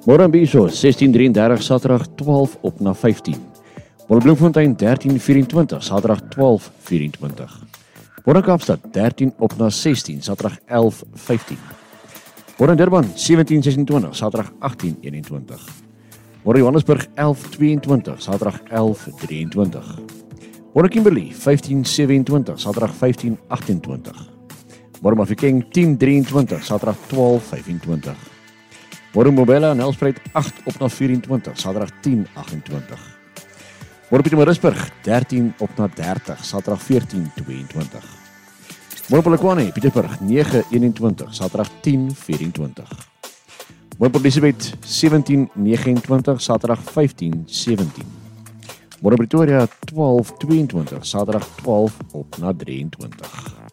Môre in Biesbos, 16:33, Saterdag 12 op na 15. Môre Bloemfontein 13:24, Saterdag 12:24. Môre Kaapstad 13 op na 16, Saterdag 11:15. Môre in Durban 17:26, Saterdag 18:21. Môre Johannesburg 11:22, Saterdag 11:23. Môre Kimberley 15:27, Saterdag 15:28. Môre Mafeking 10:23, Saterdag 12:25. Môre Mobela en Nelspruit 8 op na 24, Saterdag 10:28. Môre Pietermaritzburg 13 op na 30, Saterdag 14:22. Môre Polokwane, Pieterburg 9:21, Saterdag 10:24. Môre Port Elizabeth 17:29, Saterdag 15:17. Môre Pretoria 12:22, Saterdag 12 op na 23.